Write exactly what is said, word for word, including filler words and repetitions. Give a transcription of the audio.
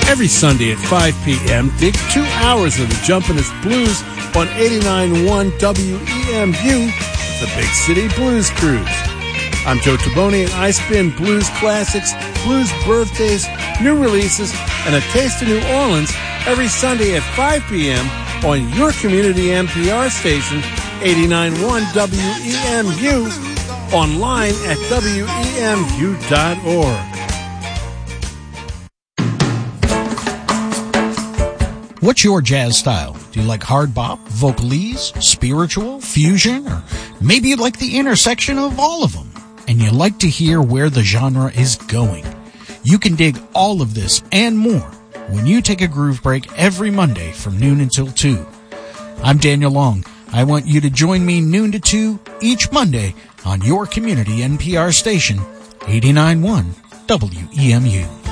Every Sunday at five p.m., dig two hours of the Jumpin'est Blues on eighty-nine point one W E M U, the Big City Blues Cruise. I'm Joe Taboni, and I spin blues classics, blues birthdays, new releases, and a taste of New Orleans every Sunday at five p.m. on your community N P R station, eighty-nine point one W E M U, online at W E M U dot org. What's your jazz style? Do you like hard bop, vocalese, spiritual, fusion, or maybe you like the intersection of all of them, and you like to hear where the genre is going? You can dig all of this and more when you take a groove break every Monday from noon until two. I'm Daniel Long. I want you to join me noon to two each Monday on your community N P R station, eighty-nine point one W E M U.